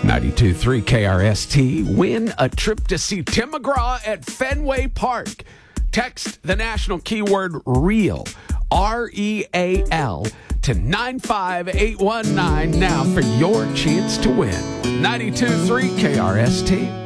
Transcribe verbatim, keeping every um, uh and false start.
ninety-two point three K R S T. Win a trip to see Tim McGraw at Fenway Park. Text the national keyword REAL, R E A L, to nine five eight one nine now for your chance to win. ninety-two point three K R S T.